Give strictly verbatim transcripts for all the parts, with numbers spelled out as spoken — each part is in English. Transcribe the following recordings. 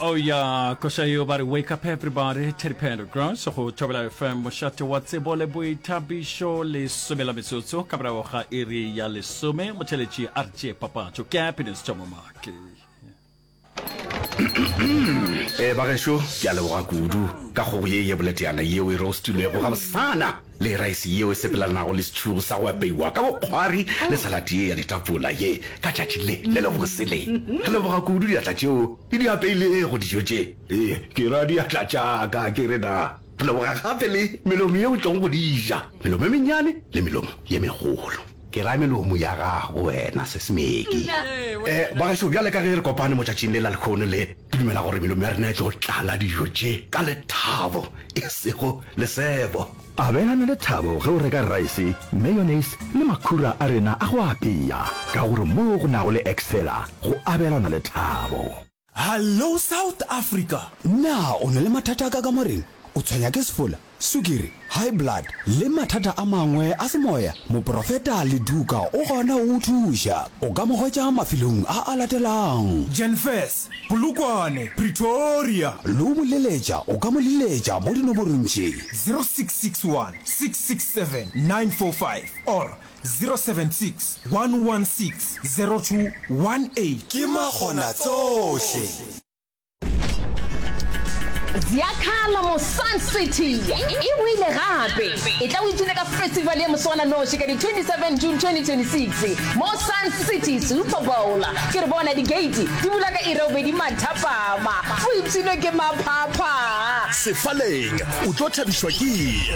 Oh yeah, kosha yo bari wake up everybody, Teddy Pendergrass, so ho Tobela F M moshate wa tsebo le boitabisho le somela metsotso ka bra ga iri ya le some motelechi R J Papacho Capitans Tomomaki. Eh ba gesho ke a leboga kudu ka go ye ye boleteana ye we roast le go ga sana le rice ye we sepelana go le stew sa wa peiwa ka go khwari le salad ye ya ditapula ye ka tšatši le le le go sele ke leboga kudu ya tlatšeo di di apeile go dijo tše eh ke ra di atlatša ka ke re na ke leboga gape le melomo ye o tlong go dija melomo e menyane le melomo ye megolo ke ra melomo ya gago wena se semeki eh ba gesho bjale ka ge re kopane mo tšatšing le la lekgone le ke dumela gore melomo ya rena e tlo tlala dijo tše ka lethabo e sego le sebo abelana le thabo ge o reka rice mayonnaise le makhura a rena a go apea ka gore mo go nago le excela go abelana le thabo. Hello South Africa. Na o ne le mathata ka ka moreng o tshwenya ke sefola sukiri high blood le mathata a mangwe a semoya moprofeta le duka o gona o thuša o ka mo hwetša mafilong a a latelang Jenfes Polokwane Pretoria lo mo leletša o ka mo leletša mo dinomorong tše zero six six one six six seven nine four five or zero seven six one one six zero two one eight. ke magona tsohle Ziyakhala mo Sun City e wile gape e tla o itse ka festival ya Moswana Noshi ka di twenty-seven June twenty twenty-six mo Sun City Super Bowl ke re bona di gate di bula ka irobe di mathapama o ipsino ke maphapha sefaleng o tlo thabishwa ke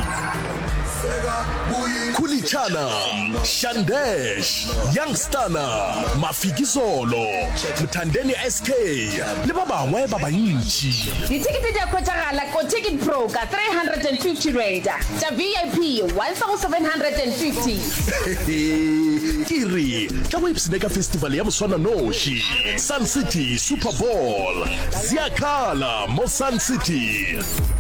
Kulichana, Shandesh, Youngstana, Mafikizolo, Mtandeni S K, le ba bangwe ba bantši. Ditikete di a khwetšagala ko Ticket Pro ka three hundred fifty rand, tša V I P one thousand seven hundred fifty. Kiri, tla go ipsene ka festival ya Moswana Noshi, Sun City Super Bowl, Ziyakhala mo Sun City.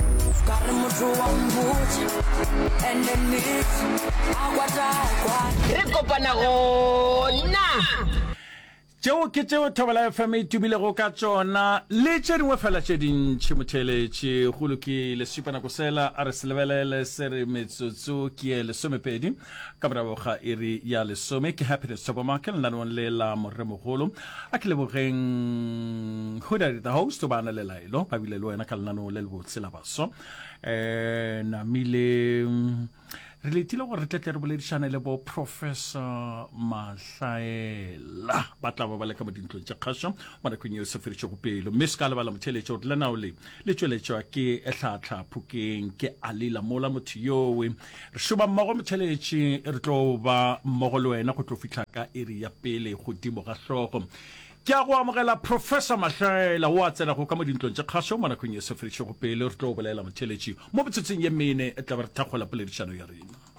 Re kopana gona Tšeo ke tšeo Tobela F M e tubilego ka tšona le tše dingwe fela tše dintšhi motheletši golo ke lesupana kosela a re se lebelele se re metsotso ke ye lesomepedi ka morago ga iri ya lesome ke Happiness Tobomake lenaneong le la morremogolo a ke lebogeng Hudari the host o bana le laelo ba bile le wena ka lenaneong le le botse la baso um namile re letile gore re tletle re boledišane le bo Professor Mahlaela ba tla ba ba le ka modintlong tša kgašo mo nakong eo se feditše go pelo mme se ka lebala motheletše gore le nao le le tšweletšwa ke ehlatlha phokeng ke alila mola motho yowe re šoma mmogo motheletše re tlo ba mmogo le wena go tlo fitlha ka iri ya pele godimo ga hlogo ke a go amogela Professor Mahlaela o a tsena go ka mo dintlong tša kgašo mo nakong ye se feditše go pele re tlo bolela motheletše mo botsotseng ye mene e tla ba re thakgola poledišano ya rena.